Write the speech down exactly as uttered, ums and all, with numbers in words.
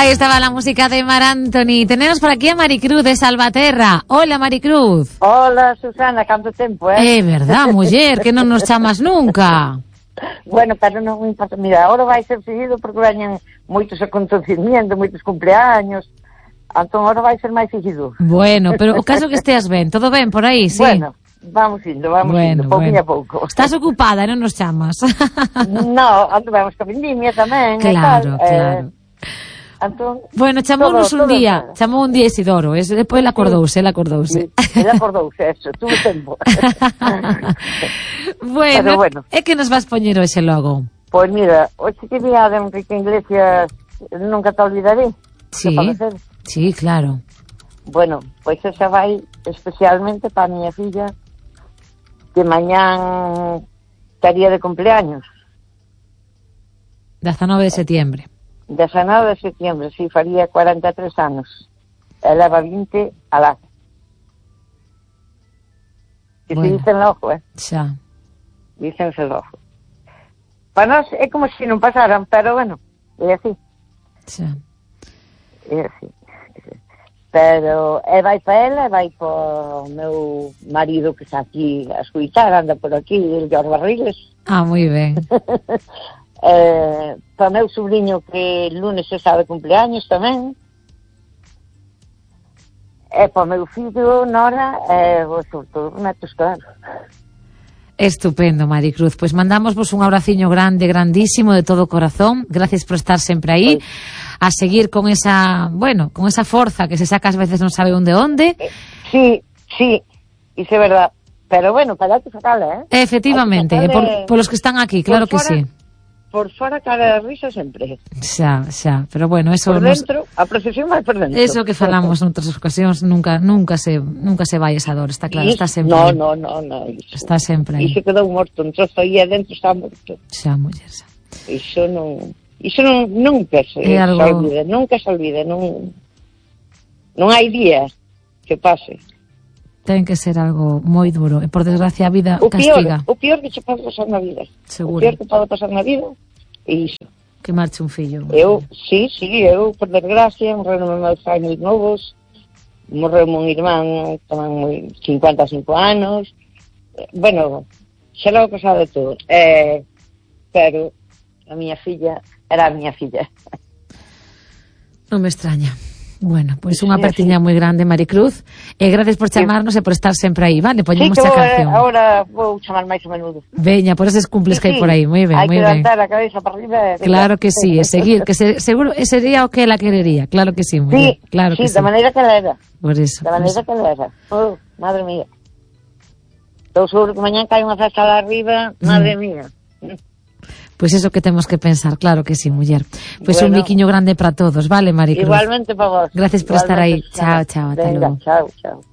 Ahí estaba la música de Mar Anthony. Tenemos por aquí a Maricruz de Salvaterra. Hola, Maricruz. Hola, Susana, canto tempo, eh? É verdad, muller, que non nos chamas nunca. Bueno, pero non me importa. Mira, ahora vai ser seguido porque veñen moitos acontecimientos, moitos cumpleaños. Entón, ahora vai ser máis seguido. Bueno, pero o caso que esteas ben, todo ben por aí, sí? Bueno, vamos indo, vamos bueno, indo, pouquinho bueno. a pouco. Estás ocupada, non nos chamas? No, andamos con vendimia tamén. Claro, e tal. claro. Eh, Entón, bueno, chamounos un todo, todo día, está. chamou un día Isidoro, e depois ele acordouse, ele acordouse. Sí, ele acordouse, eso, tuvo tempo. bueno, Pero bueno. é que nos vas poñer hoxe logo? Pois mira, hoxe que día de Enrique Iglesias nunca te olvidaré. Sí, sí, claro. Bueno, pois esa vai especialmente para a miña filla que mañán estaría de cumpleaños. dezanove de setiembre. dezanove de setiembre, si, faría cuarenta e tres anos. Ela va vinte alá. Que Bueno. se dicen logo, eh? Xa. Dícense logo. Para nós é como se non pasaran, pero bueno, é así. Xa. É así. Pero é vai para ela, e vai para o meu marido que está aquí a escuitar, anda por aquí, el George Barriles. Ah, moi ben. eh, para o meu sobrinho que lunes está de cumpleaños tamén. E para o meu fillo, Nora, e vos sobre todo netos, claro. Estupendo, Maricruz. Pois mandámosvos un abraciño grande, grandísimo, de todo corazón. Gracias por estar sempre aí. A seguir con esa, bueno, con esa forza que se saca ás veces non sabe onde onde. Eh, sí, sí, iso é verdad. Pero bueno, para que sacala, eh? Efectivamente, Hai que por, sacarle- por los que están aquí, claro que fora, sí. Por fora cara de risa sempre. Xa, xa, pero bueno, eso Por nos, dentro, a procesión vai por dentro. eso que falamos noutras ocasións nunca nunca se nunca se vai esa dor, está claro, está sempre. No, aí. no, no, no. Iso, Está sempre aí. iso quedou morto, un trozo aí adentro está morto. Xa, muller, xa. Iso non, iso non nunca se, É algo- se olvide, nunca se olvide, non non hai día que pase. Ten que ser algo moi duro e por desgracia a vida O pior, castiga. o pior que che pode pasar na vida. Seguro. O pior que pode pasar na vida é iso. Que marche un fillo. Eu, sí, sí, eu, por desgracia, morreron meus pais moi novos, morreu un irmán tamén moi cincuenta e cinco anos, eh, bueno, xa logo pasado de todo, eh, pero a miña filla era a miña filla. Non me extraña. Bueno, pois pues unha Sí, apertiña moi grande, Maricruz, e gracias por chamarnos e por estar sempre aí, vale? Sí, Poñemos que a vou, eh, canción. agora vou chamar máis a menudo. Veña, por eses cumples Sí, que hai sí, por aí, moi ben, hai moi que ben. levantar a cabeza para arriba. e- Claro que sí, e seguir, que se, seguro ese sería o que ela querería, claro que sí, moi Sí, ben, claro sí, que da sí. maneira que ela era, Por eso. da maneira que ela era. Oh, madre mía. Estou seguro que mañán cae unha festa lá arriba, madre mía. Pois pues eso que temos que pensar, claro que sí, muller. Pois pues Bueno. un biquiño grande para todos, vale, Maricruz? Igualmente para vos. Gracias por estar aí. Igualmente, Chao, chao, ata Venga, logo. chao, chao.